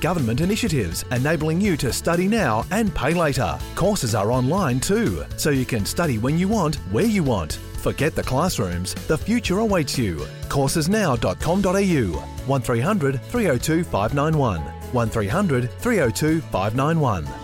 government initiatives, enabling you to study now and pay later. Courses are online too, so you can study when you want, where you want. Forget the classrooms, the future awaits you. Coursesnow.com.au 1300 302 591 1300 302 591.